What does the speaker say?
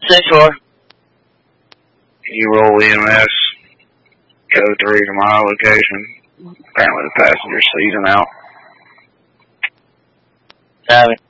Central. You roll EMS, code 3 to my location. Apparently the passenger's seizing out. Copy.